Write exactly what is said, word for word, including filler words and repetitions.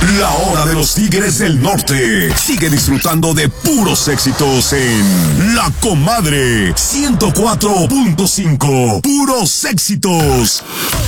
La hora de los Tigres del Norte. Sigue disfrutando de puros éxitos en La Comadre ciento cuatro punto cinco. Puros éxitos.